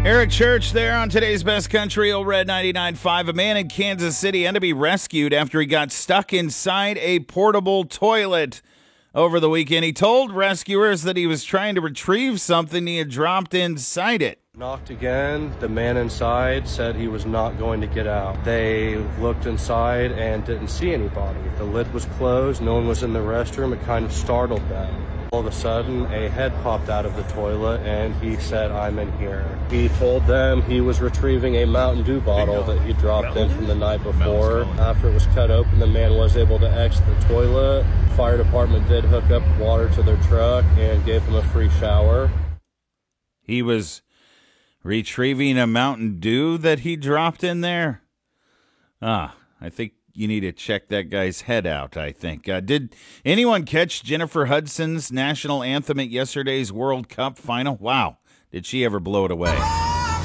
Eric Church there on today's Best Country, Old Red 99.5. A man in Kansas City had to be rescued after he got stuck inside a portable toilet over the weekend. He told rescuers that he was trying to retrieve something he had dropped inside it. Knocked again. The man inside said he was not going to get out. They looked inside and didn't see anybody. The lid was closed. No one was in the restroom. It kind of startled them. All of a sudden, a head popped out of the toilet, and he said, "I'm in here." He told them he was retrieving a Mountain Dew bottle that he dropped in from the night before. After it was cut open, the man was able to exit the toilet. Fire department did hook up water to their truck and gave him a free shower. He was retrieving a Mountain Dew that he dropped in there? I think you need to check that guy's head out, I think. Did anyone catch Jennifer Hudson's national anthem at yesterday's World Cup final? Wow, did she ever blow it away?